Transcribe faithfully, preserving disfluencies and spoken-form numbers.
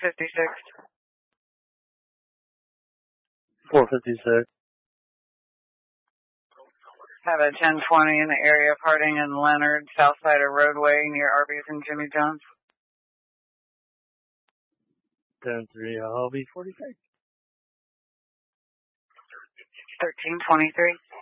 fifty-six. four fifty-six. Have a ten twenty in the area of Harding and Leonard, south side of roadway near Arby's and Jimmy John's. ten three, I'll be forty-six. thirteen twenty-three.